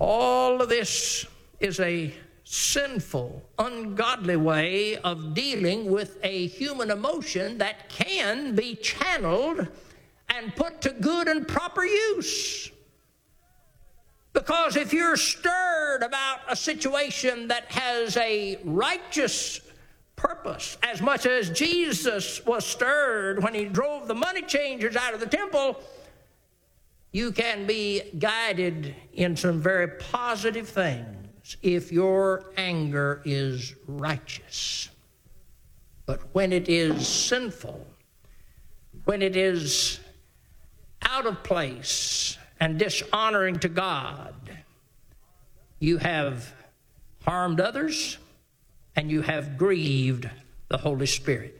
All of this is a sinful, ungodly way of dealing with a human emotion that can be channeled and put to good and proper use. Because if you're stirred about a situation that has a righteous purpose, as much as Jesus was stirred when he drove the money changers out of the temple, you can be guided in some very positive things if your anger is righteous. But when it is sinful, when it is out of place and dishonoring to God, you have harmed others and you have grieved the Holy Spirit.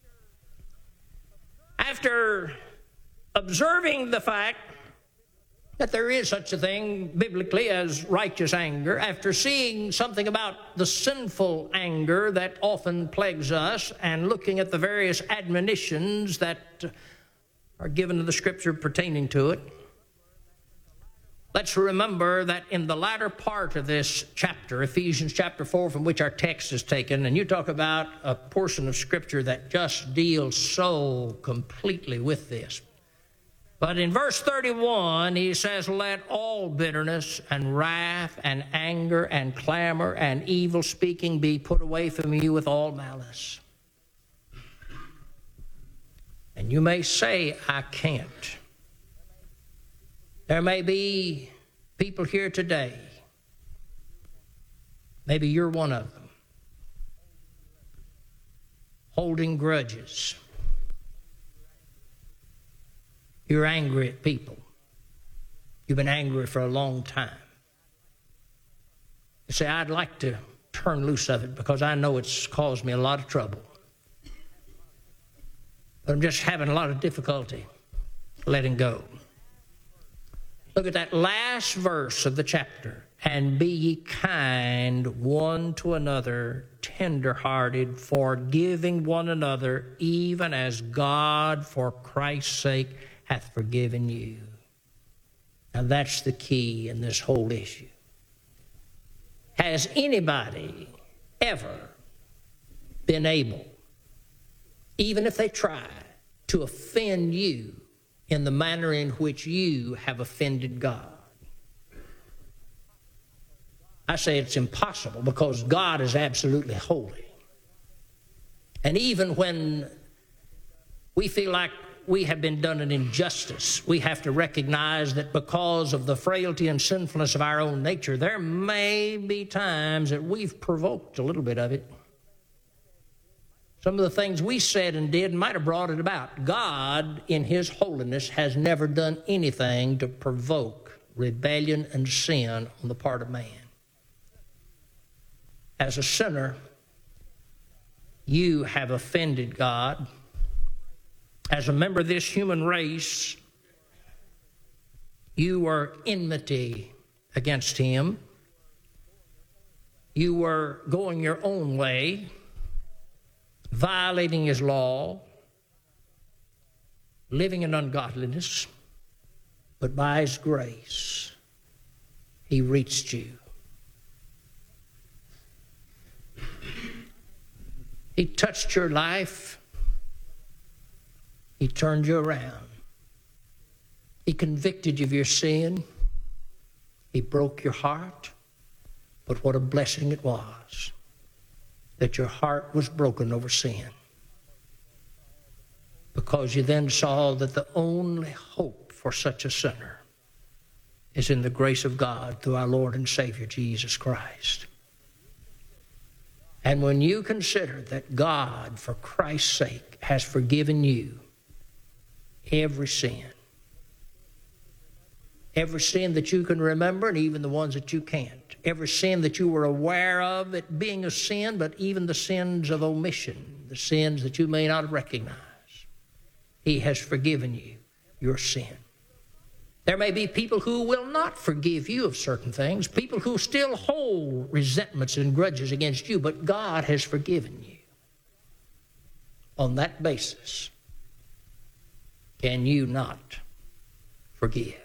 After observing the fact that there is such a thing biblically as righteous anger, after seeing something about the sinful anger that often plagues us, and looking at the various admonitions that are given in the Scripture pertaining to it, let's remember that in the latter part of this chapter, Ephesians chapter 4, from which our text is taken, and you talk about a portion of Scripture that just deals so completely with this. But in verse 31, he says, "Let all bitterness and wrath and anger and clamor and evil speaking be put away from you with all malice." And you may say, "I can't." There may be people here today, maybe you're one of them, holding grudges. You're angry at people. You've been angry for a long time. You say, "I'd like to turn loose of it because I know it's caused me a lot of trouble. But I'm just having a lot of difficulty letting go." Look at that last verse of the chapter. "And be ye kind one to another, tender-hearted, forgiving one another, even as God for Christ's sake hath forgiven you." Now that's the key in this whole issue. Has anybody ever been able, even if they try, to offend you in the manner in which you have offended God? I say it's impossible, because God is absolutely holy. And even when we feel like we have been done an injustice, we have to recognize that because of the frailty and sinfulness of our own nature, there may be times that we've provoked a little bit of it. Some of the things we said and did might have brought it about. God, in His holiness, has never done anything to provoke rebellion and sin on the part of man. As a sinner, you have offended God. As a member of this human race, you are enmity against Him. You were going your own way, violating His law, living in ungodliness, but by His grace, He reached you. He touched your life. He turned you around. He convicted you of your sin. He broke your heart. But what a blessing it was that your heart was broken over sin, because you then saw that the only hope for such a sinner is in the grace of God through our Lord and Savior, Jesus Christ. And when you consider that God, for Christ's sake, has forgiven you every sin that you can remember, and even the ones that you can't, every sin that you were aware of it being a sin, but even the sins of omission, the sins that you may not recognize, He has forgiven you your sin. There may be people who will not forgive you of certain things, people who still hold resentments and grudges against you, but God has forgiven you. On that basis, can you not forgive?